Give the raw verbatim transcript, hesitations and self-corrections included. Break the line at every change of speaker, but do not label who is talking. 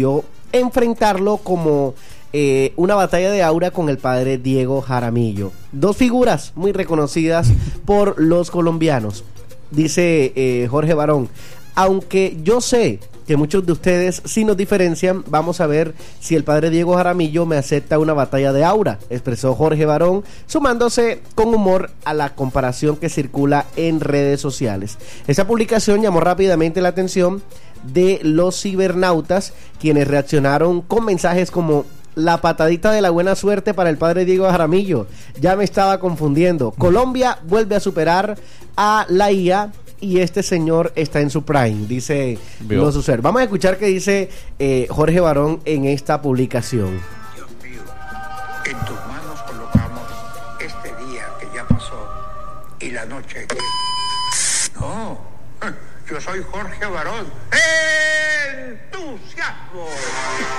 decidió enfrentarlo como eh, una batalla de aura con el padre Diego Jaramillo. Dos figuras muy reconocidas por los colombianos. Dice eh, Jorge Barón, aunque yo sé que muchos de ustedes sí nos diferencian, vamos a ver si el padre Diego Jaramillo me acepta una batalla de aura, expresó Jorge Barón, sumándose con humor a la comparación que circula en redes sociales. Esa publicación llamó rápidamente la atención de los cibernautas, quienes reaccionaron con mensajes como: la patadita de la buena suerte para el padre Diego Jaramillo, ya me estaba confundiendo. Colombia vuelve a superar a la I A y este señor está en su prime, dice
Vio.
los usuarios. Vamos a escuchar qué dice eh, Jorge Barón en esta publicación.
Dios mío, en tus manos colocamos este día que ya pasó y la noche que... No, yo soy Jorge Barón. ¡Entusiasmo!